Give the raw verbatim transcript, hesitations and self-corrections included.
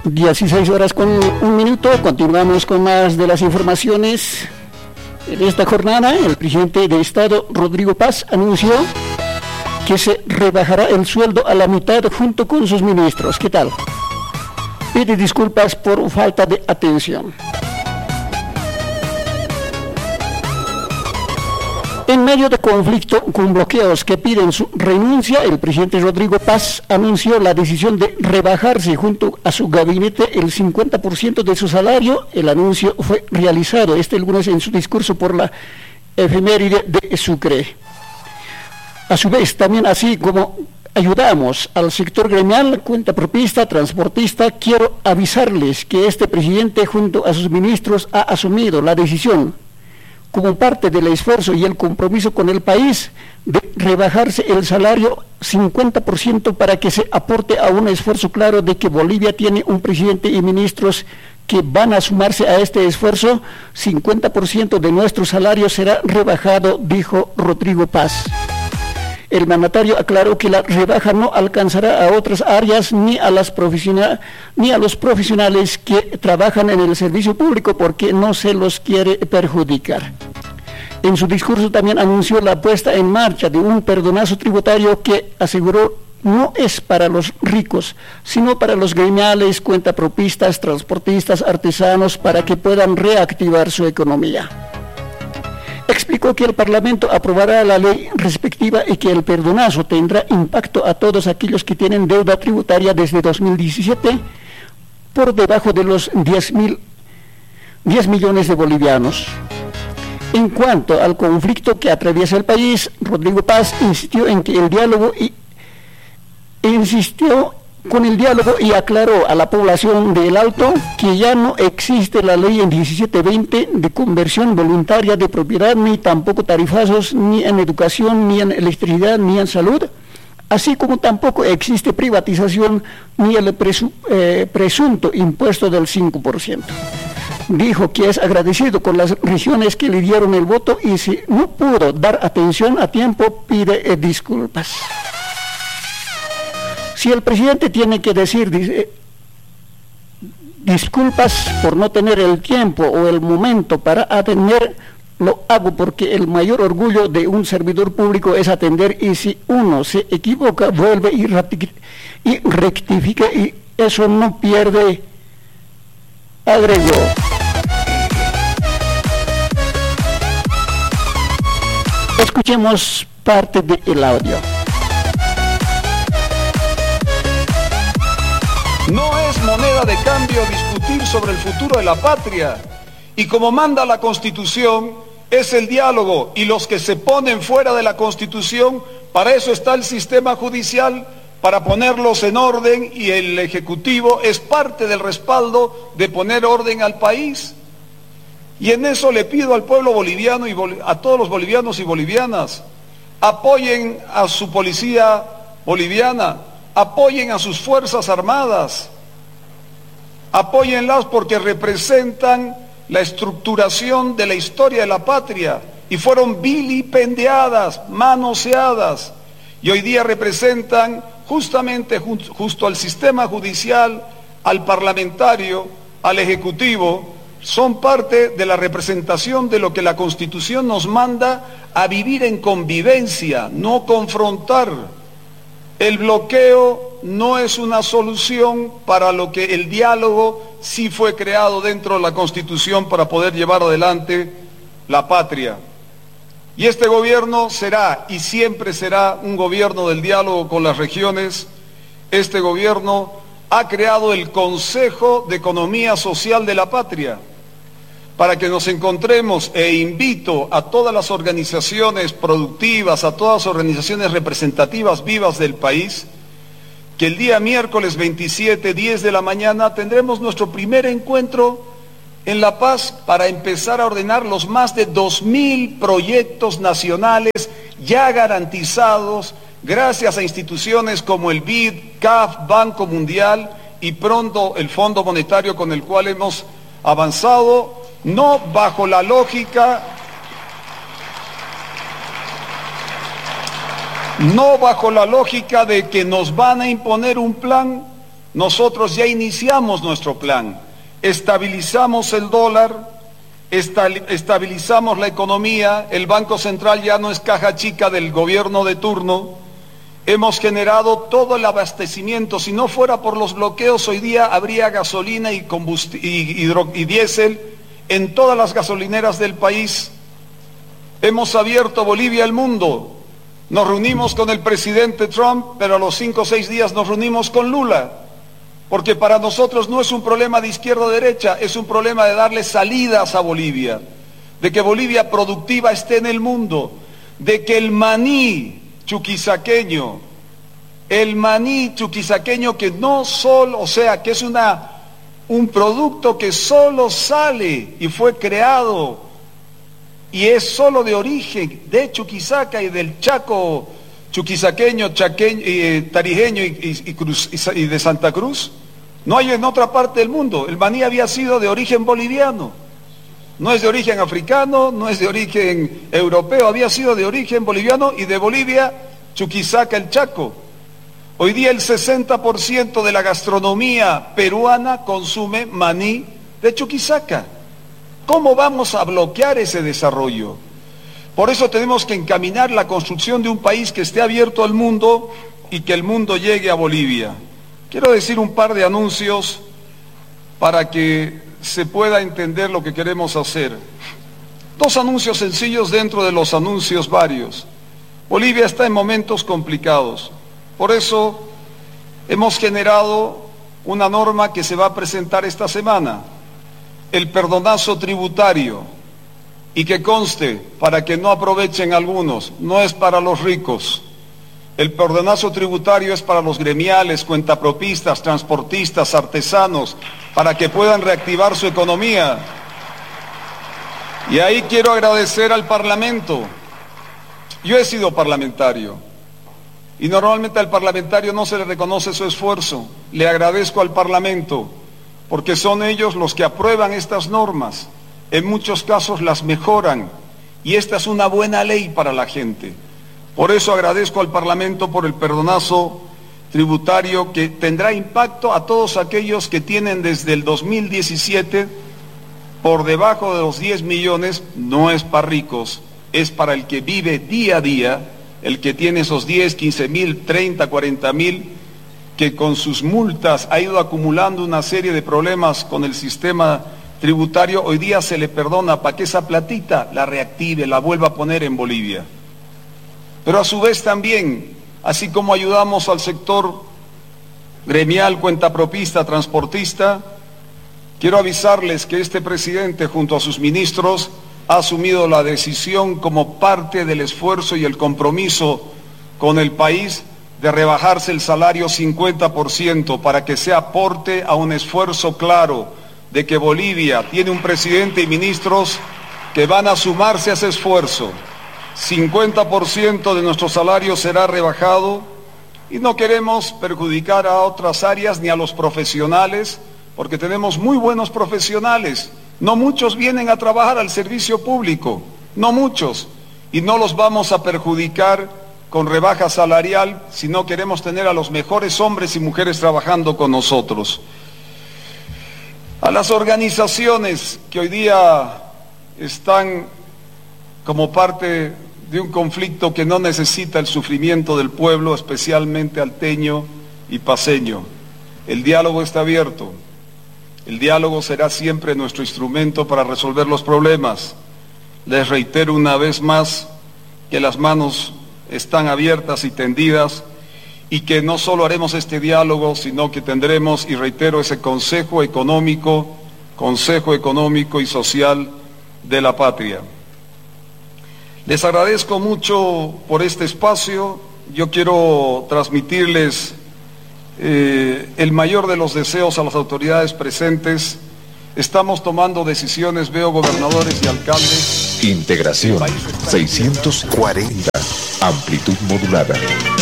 dieciséis horas con un minuto, continuamos con más de las informaciones. En esta jornada, el presidente de Estado, Rodrigo Paz, anunció que se rebajará el sueldo a la mitad junto con sus ministros. ¿Qué tal? Pide disculpas por falta de atención. En medio de conflicto con bloqueos que piden su renuncia, el presidente Rodrigo Paz anunció la decisión de rebajarse junto a su gabinete el cincuenta por ciento de su salario. El anuncio fue realizado este lunes en su discurso por la efeméride de Sucre. A su vez, también así como ayudamos al sector gremial, cuentapropista, transportista, quiero avisarles que este presidente junto a sus ministros ha asumido la decisión, como parte del esfuerzo y el compromiso con el país, de rebajarse el salario cincuenta por ciento para que se aporte a un esfuerzo claro de que Bolivia tiene un presidente y ministros que van a sumarse a este esfuerzo. cincuenta por ciento de nuestro salario será rebajado, dijo Rodrigo Paz. El mandatario aclaró que la rebaja no alcanzará a otras áreas ni a, las profesional, ni a los profesionales que trabajan en el servicio público porque no se los quiere perjudicar. En su discurso también anunció la puesta en marcha de un perdonazo tributario que aseguró no es para los ricos, sino para los gremiales, cuentapropistas, transportistas, artesanos, para que puedan reactivar su economía. Explicó que el Parlamento aprobará la ley respectiva y que el perdonazo tendrá impacto a todos aquellos que tienen deuda tributaria desde dos mil diecisiete por debajo de los diez millones de bolivianos. En cuanto al conflicto que atraviesa el país, Rodrigo Paz insistió en que el diálogo y insistió con el diálogo y aclaró a la población de El Alto que ya no existe la ley en diecisiete veinte de conversión voluntaria de propiedad, ni tampoco tarifazos, ni en educación, ni en electricidad, ni en salud, así como tampoco existe privatización, ni el presu, eh, presunto impuesto del cinco por ciento. Dijo que es agradecido con las regiones que le dieron el voto y si no pudo dar atención a tiempo, pide eh, disculpas. Si el presidente tiene que decir dice, disculpas por no tener el tiempo o el momento para atender, lo hago porque el mayor orgullo de un servidor público es atender, y si uno se equivoca, vuelve y, y rectifica, y eso no pierde, agregó. Escuchemos parte del audio. No es moneda de cambio discutir sobre el futuro de la patria, y como manda la Constitución, es el diálogo, y los que se ponen fuera de la Constitución, para eso está el sistema judicial, para ponerlos en orden, y el Ejecutivo es parte del respaldo de poner orden al país. Y en eso le pido al pueblo boliviano y a todos los bolivianos y bolivianas, apoyen a su policía boliviana, apoyen a sus fuerzas armadas, apóyenlas porque representan la estructuración de la historia de la patria y fueron vilipendiadas, manoseadas, y hoy día representan justamente justo al sistema judicial, al parlamentario, al ejecutivo. Son parte de la representación de lo que la Constitución nos manda a vivir en convivencia, no confrontar. El bloqueo no es una solución para lo que el diálogo sí fue creado dentro de la Constitución para poder llevar adelante la patria. Y este gobierno será y siempre será un gobierno del diálogo con las regiones. Este gobierno ha creado el Consejo de Economía Social de la Patria para que nos encontremos, e invito a todas las organizaciones productivas, a todas las organizaciones representativas vivas del país, que el día miércoles veintisiete, diez de la mañana, tendremos nuestro primer encuentro en La Paz para empezar a ordenar los más de dos mil proyectos nacionales ya garantizados gracias a instituciones como el B I D, C A F, Banco Mundial y pronto el Fondo Monetario, con el cual hemos avanzado, no bajo la lógica, no bajo la lógica de que nos van a imponer un plan, nosotros ya iniciamos nuestro plan. Estabilizamos el dólar, estabilizamos la economía, el Banco Central ya no es caja chica del gobierno de turno. Hemos generado todo el abastecimiento. Si no fuera por los bloqueos, hoy día habría gasolina y, y, hidro y diésel en todas las gasolineras del país. Hemos abierto Bolivia al mundo. Nos reunimos con el presidente Trump, pero a los cinco o seis días nos reunimos con Lula. Porque para nosotros no es un problema de izquierda o derecha, es un problema de darle salidas a Bolivia, de que Bolivia productiva esté en el mundo, de que el maní chuquisaqueño, el maní chuquisaqueño que no solo, o sea, que es una, un producto que solo sale y fue creado y es solo de origen de Chuquisaca y del Chaco chuquisaqueño, chaqueño, eh, tarijeño y, y, y, Cruz, y, y de Santa Cruz. No hay en otra parte del mundo. El maní había sido de origen boliviano. No es de origen africano, no es de origen europeo, había sido de origen boliviano y de Bolivia, Chuquisaca, el Chaco. Hoy día el sesenta por ciento de la gastronomía peruana consume maní de Chuquisaca. ¿Cómo vamos a bloquear ese desarrollo? Por eso tenemos que encaminar la construcción de un país que esté abierto al mundo y que el mundo llegue a Bolivia. Quiero decir un par de anuncios para que se pueda entender lo que queremos hacer. Dos anuncios sencillos dentro de los anuncios varios. Bolivia está en momentos complicados. Por eso hemos generado una norma que se va a presentar esta semana, el perdonazo tributario, y que conste, para que no aprovechen algunos, no es para los ricos. El perdonazo tributario es para los gremiales, cuentapropistas, transportistas, artesanos, para que puedan reactivar su economía. Y ahí quiero agradecer al Parlamento. Yo he sido parlamentario y normalmente al parlamentario no se le reconoce su esfuerzo. Le agradezco al Parlamento porque son ellos los que aprueban estas normas. En muchos casos las mejoran y esta es una buena ley para la gente. Por eso agradezco al Parlamento por el perdonazo tributario que tendrá impacto a todos aquellos que tienen desde el dos mil diecisiete por debajo de los diez millones. No es para ricos, es para el que vive día a día, el que tiene esos diez, quince mil, treinta, cuarenta mil, que con sus multas ha ido acumulando una serie de problemas con el sistema tributario. Hoy día se le perdona para que esa platita la reactive, la vuelva a poner en Bolivia. Pero a su vez también, así como ayudamos al sector gremial, cuentapropista, transportista, quiero avisarles que este presidente junto a sus ministros ha asumido la decisión como parte del esfuerzo y el compromiso con el país de rebajarse el salario cincuenta por ciento para que sea aporte a un esfuerzo claro de que Bolivia tiene un presidente y ministros que van a sumarse a ese esfuerzo. cincuenta por ciento de nuestro salario será rebajado y no queremos perjudicar a otras áreas ni a los profesionales, porque tenemos muy buenos profesionales. No muchos vienen a trabajar al servicio público, no muchos, y no los vamos a perjudicar con rebaja salarial si no queremos tener a los mejores hombres y mujeres trabajando con nosotros. A las organizaciones que hoy día están como parte de un conflicto que no necesita el sufrimiento del pueblo, especialmente alteño y paceño. El diálogo está abierto. El diálogo será siempre nuestro instrumento para resolver los problemas. Les reitero una vez más que las manos están abiertas y tendidas y que no solo haremos este diálogo, sino que tendremos, y reitero, ese Consejo Económico, Consejo Económico y Social de la Patria. Les agradezco mucho por este espacio. Yo quiero transmitirles eh, el mayor de los deseos a las autoridades presentes. Estamos tomando decisiones, veo gobernadores y alcaldes. Integración seiscientos cuarenta, amplitud modulada.